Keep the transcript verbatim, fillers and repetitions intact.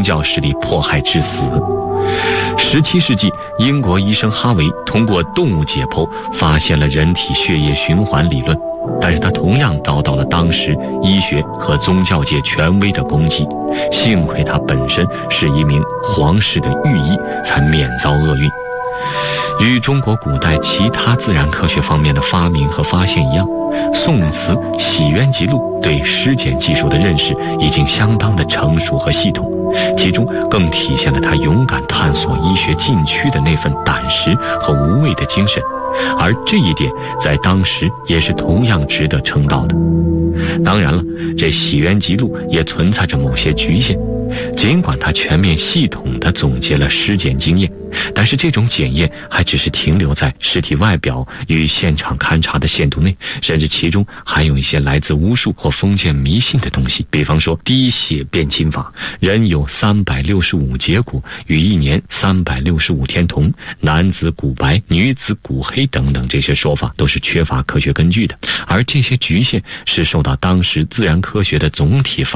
教势力迫害致死。十七世纪，英国医生哈维通过动物解剖发现了人体血液循环理论，但是他同样遭到了当时医学和宗教界权威的攻击。幸亏他本身是一名皇室的御医，才免遭厄运。与中国古代其他自然科学方面的发明和发现一样，宋词《洗冤集录》对尸检技术的认识已经相当的成熟和系统，其中更体现了他勇敢探索医学禁区的那份胆识和无畏的精神，而这一点在当时也是同样值得称道的。当然了，这《洗冤集录》也存在着某些局限，尽管它全面系统地总结了尸检经验，但是这种检验还只是停留在尸体外表与现场勘查的限度内，甚至其中还有一些来自巫术或封建迷信的东西，比方说滴血变亲法，人有三百六十五节骨，与一年三百六十五天同，男子骨白，女子骨黑等等，这些说法都是缺乏科学根据的。而这些局限是受到当时自然科学的总体发